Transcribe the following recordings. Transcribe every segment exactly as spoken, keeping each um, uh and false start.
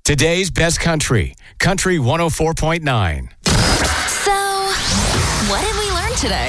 Today's best country, Country one oh four point nine. So, what did we learn today?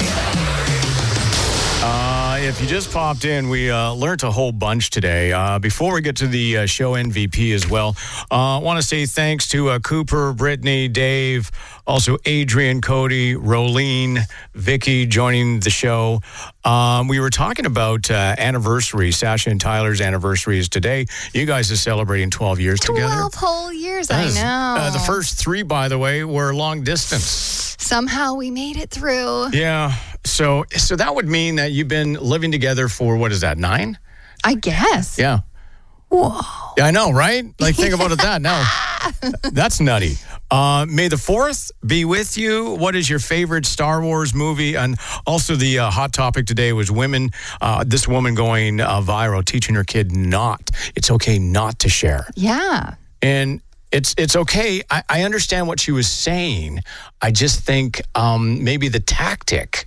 Uh, if you just popped in, we uh, learned a whole bunch today. Uh, before we get to the uh, show M V P as well, I uh, want to say thanks to uh, Cooper, Brittany, Dave, also Adrian, Cody, Rolene, Vicky joining the show. Um, we were talking about uh, anniversary. Sasha and Tyler's anniversary is today. You guys are celebrating twelve years together. twelve whole years, That I is- know. Uh, the first three, by the way, were long distance. Somehow we made it through. Yeah. So, so that would mean that you've been living together for, what is that, nine? I guess. Yeah. Whoa. Yeah, I know, right? Like, think about it that now. That's nutty. Uh, May the fourth be with you. What is your favorite Star Wars movie? And also the uh, hot topic today was women, uh, this woman going uh, viral, teaching her kid not, it's okay not to share. Yeah. And it's it's okay. I, I understand what she was saying. I just think um, maybe the tactic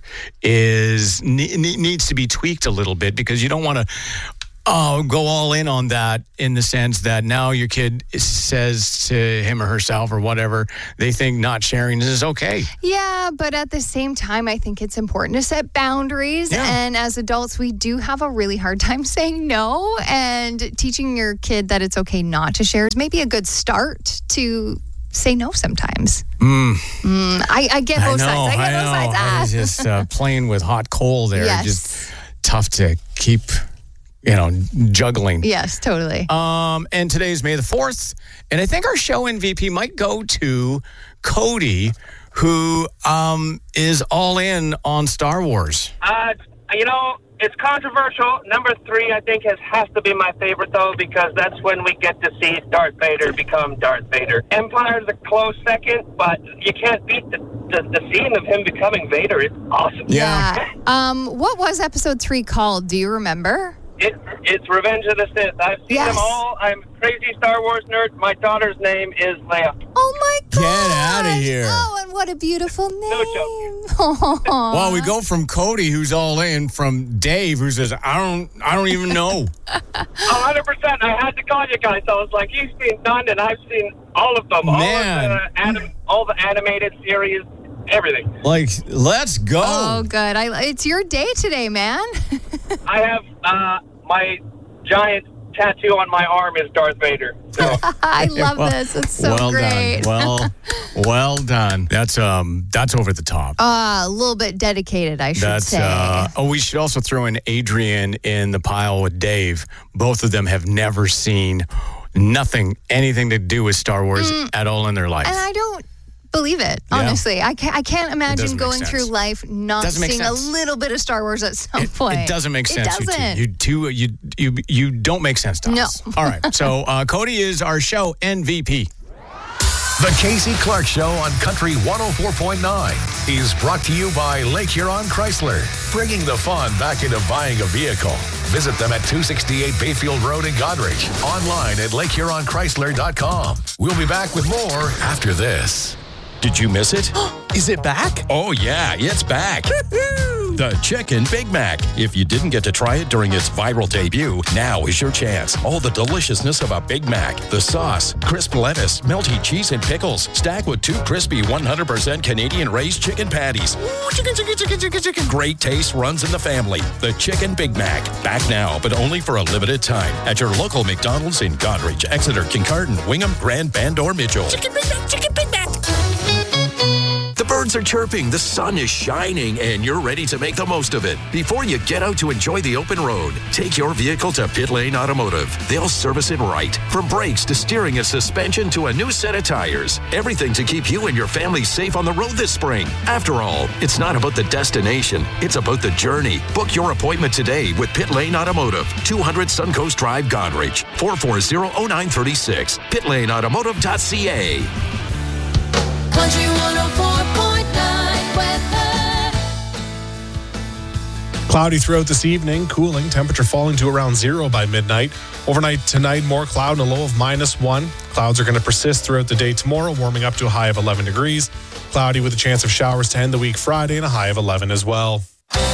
is ne- ne- needs to be tweaked a little bit, because you don't want to uh, go all in on that, in the sense that now your kid says to him or herself or whatever, they think not sharing is okay. Yeah, but at the same time, I think it's important to set boundaries. Yeah. And as adults, we do have a really hard time saying no. And teaching your kid that it's okay not to share is maybe a good start to say no sometimes. Mm. Mm, I, I get both I know, sides. I get I both know. sides. I Ah. was just uh, playing with hot coal there. Yes. Just tough to keep, you know, juggling. Yes, totally. Um, and today's May the fourth. And I think our show M V P might go to Cody, who um, is all in on Star Wars. Uh, you know, it's controversial. Number three, I think, has has to be my favorite, though, because that's when we get to see Darth Vader become Darth Vader. Empire's a close second, but you can't beat the, the, the scene of him becoming Vader. It's awesome. Yeah. Um, what was episode three called? Do you remember? It, it's Revenge of the Sith. I've seen Yes. them all. I'm a crazy Star Wars nerd. My daughter's name is Leia. Oh my Get god! outta here. Oh, and what a beautiful name! Well, we go from Cody, who's all in, from Dave, who says, I don't I don't even know. one hundred percent. I had to call you guys. I was like, you've seen none, and I've seen all of them. Man. All of the, anim- all the animated series, everything. Like, let's go. Oh, good. I, it's your day today, man. I have uh, my giant tattoo on my arm is Darth Vader. So I love Well- this. It's so well great. done. Well, well done. That's um that's over the top. Uh, a little bit dedicated, I should That's say. uh oh, we should also throw in Adrian in the pile with Dave. Both of them have never seen nothing, anything to do with Star Wars at all in their life. and I don't believe it, Yeah. honestly. I can't, I can't imagine doesn't make going sense. through life not Doesn't make seeing sense. a little bit of Star Wars at some It, point. it doesn't make It sense. You two. doesn't. You two, you you you don't make sense to No. us. All right. So uh, Cody is our show M V P. The Casey Clark Show on Country one oh four point nine is brought to you by Lake Huron Chrysler, bringing the fun back into buying a vehicle. Visit them at two sixty-eight Bayfield Road in Godrich. Online at lake huron chrysler dot com. We'll be back with more after this. Did you miss it? Is it back? Oh, yeah, it's back. The Chicken Big Mac. If you didn't get to try it during its viral debut, now is your chance. All the deliciousness of a Big Mac. The sauce, crisp lettuce, melty cheese and pickles, stacked with two crispy one hundred percent Canadian-raised chicken patties. Ooh, chicken, chicken, chicken, chicken, chicken. Great taste runs in the family. The Chicken Big Mac. Back now, but only for a limited time. At your local McDonald's in Godrich, Exeter, Kincardine, Wingham, Grand Band, or Mitchell. Chicken Big Mac, Chicken Big Mac. The birds are chirping, the sun is shining, and you're ready to make the most of it. Before you get out to enjoy the open road, take your vehicle to Pit Lane Automotive. They'll service it right. From brakes to steering and suspension to a new set of tires. Everything to keep you and your family safe on the road this spring. After all, it's not about the destination, it's about the journey. Book your appointment today with Pit Lane Automotive, two hundred Suncoast Drive, Godrich, four four zero, oh nine three six, pit lane automotive dot c a. Country one oh four point nine weather. Cloudy throughout this evening, cooling, temperature falling to around zero by midnight. Overnight tonight, more cloud and a low of minus one. Clouds are going to persist throughout the day tomorrow, warming up to a high of eleven degrees. Cloudy with a chance of showers to end the week Friday and a high of eleven as well.